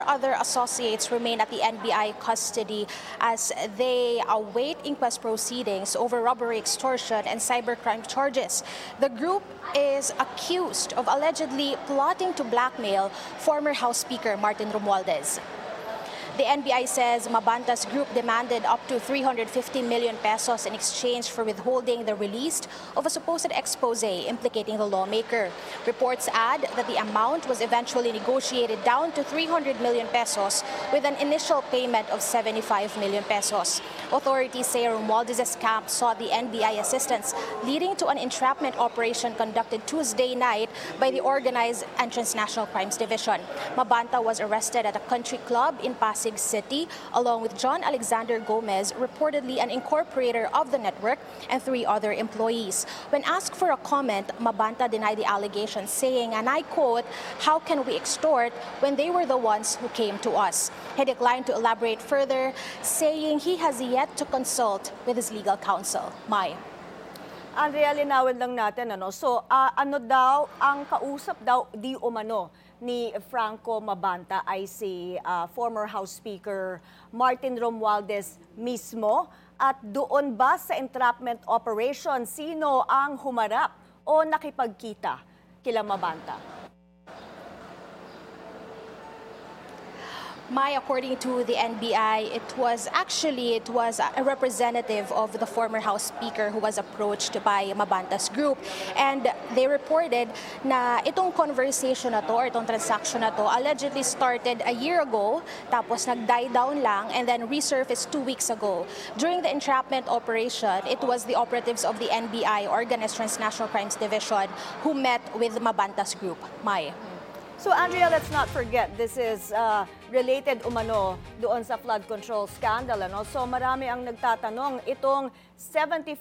Other associates remain at the NBI custody as they await inquest proceedings over robbery, extortion, and cybercrime charges. The group is accused of allegedly plotting to blackmail former House Speaker Martin Romualdez. The NBI says Mabanta's group demanded up to 350 million pesos in exchange for withholding the release of a supposed expose implicating the lawmaker. Reports add that the amount was eventually negotiated down to 300 million pesos with an initial payment of 75 million pesos. Authorities say Romualdez's camp sought the NBI assistance, leading to an entrapment operation conducted Tuesday night by the Organized and Transnational Crimes Division. Mabanta was arrested at a country club in Pasig City, along with John Alexander Gomez, reportedly an incorporator of the network, and 3 other employees. When asked for a comment, Mabanta denied the allegations, saying, and I quote, "How can we extort when they were the ones who came to us?" He declined to elaborate further, saying he has yet to consult with his legal counsel. Mai. Andrea, linawin lang natin, So, ano daw, ang kausap daw di umano ni Franco Mabanta ay si former House Speaker Martin Romualdez mismo? At doon ba sa entrapment operation, sino ang humarap o nakipagkita kila Mabanta? According to the NBI, it was a representative of the former House Speaker who was approached by Mabanta's group. And they reported na itong conversation na to or itong transaction na to allegedly started a year ago, tapos nag-die down lang and then resurfaced 2 weeks ago. During the entrapment operation, it was the operatives of the NBI, Organized Transnational Crimes Division, who met with Mabanta's group. Mai. So Andrea, let's not forget, this is related umano doon sa flood control scandal. So marami ang nagtatanong, itong 75